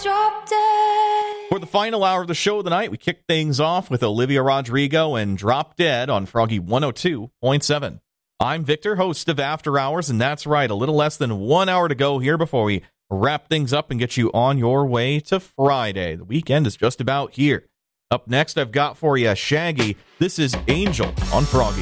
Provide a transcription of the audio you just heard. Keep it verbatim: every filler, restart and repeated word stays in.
Drop Dead. For the final hour of the show tonight, we kick things off with Olivia Rodrigo and Drop Dead on Froggy one oh two point seven. I'm Victor, host of After Hours, and that's right, a little less than one hour to go here before we wrap things up and get you on your way to Friday. The weekend is just about here. Up next, I've got for you Shaggy. This is Angel on Froggy.